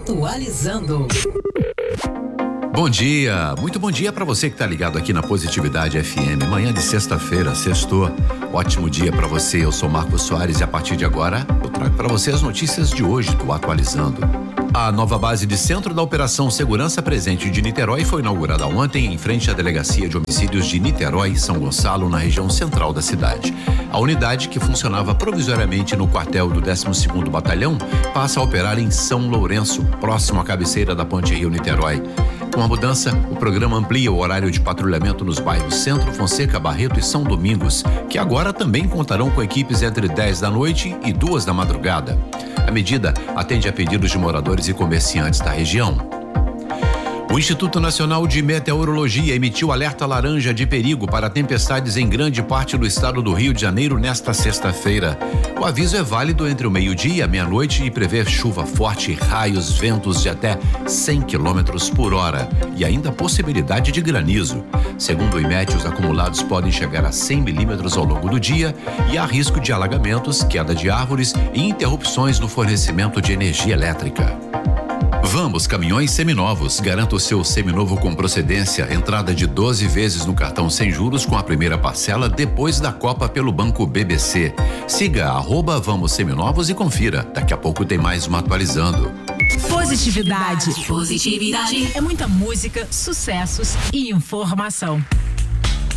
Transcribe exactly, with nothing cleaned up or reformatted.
Atualizando. Bom dia, muito bom dia para você que tá ligado aqui na Positividade F M. Manhã de sexta-feira, sextou. Ótimo dia para você. Eu sou Marcos Soares e a partir de agora eu trago para você as notícias de hoje do Atualizando. A nova base de centro da Operação Segurança Presente de Niterói foi inaugurada ontem em frente à Delegacia de Homicídios de Niterói e São Gonçalo, na região central da cidade. A unidade, que funcionava provisoriamente no quartel do décimo segundo Batalhão, passa a operar em São Lourenço, próximo à cabeceira da Ponte Rio-Niterói. Com a mudança, o programa amplia o horário de patrulhamento nos bairros Centro, Fonseca, Barreto e São Domingos, que agora também contarão com equipes entre dez da noite e duas da madrugada. A medida atende a pedidos de moradores e comerciantes da região. O Instituto Nacional de Meteorologia emitiu alerta laranja de perigo para tempestades em grande parte do estado do Rio de Janeiro nesta sexta-feira. O aviso é válido entre o meio-dia e a meia-noite e prevê chuva forte, raios, ventos de até cem quilômetros por hora e ainda possibilidade de granizo. Segundo o IMET, os acumulados podem chegar a cem milímetros ao longo do dia e há risco de alagamentos, queda de árvores e interrupções no fornecimento de energia elétrica. Vamos Caminhões Seminovos. Garanta o seu seminovo com procedência. Entrada de doze vezes no cartão sem juros com a primeira parcela depois da Copa pelo Banco B B C. Siga arroba Vamos Seminovos e confira. Daqui a pouco tem mais uma Atualizando. Positividade. Positividade. É muita música, sucessos e informação.